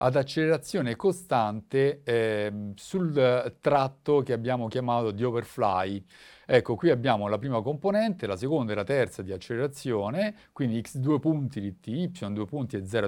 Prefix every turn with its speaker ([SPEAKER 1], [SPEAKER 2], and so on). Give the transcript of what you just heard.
[SPEAKER 1] ad accelerazione costante sul tratto che abbiamo chiamato di overfly. Ecco, qui abbiamo la prima componente, la seconda e la terza di accelerazione, quindi x2 punti di t, y2 punti è 0